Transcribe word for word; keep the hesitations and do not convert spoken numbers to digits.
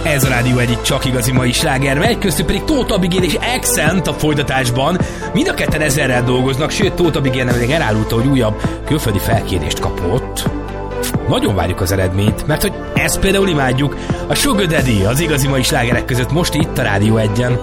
Ez a Rádió egyik csak igazi mai sláger megy, köztük pedig Tóth Abigail és Accent a folytatásban. Mind a ketten ezerrel dolgoznak, sőt Tóth Abigail nemrég elárulta, hogy újabb külföldi felkérést kapott. Nagyon várjuk az eredményt, mert hogy ezt például imádjuk. A Sugar Daddy az igazi mai slágerek között most itt a Rádió egyen.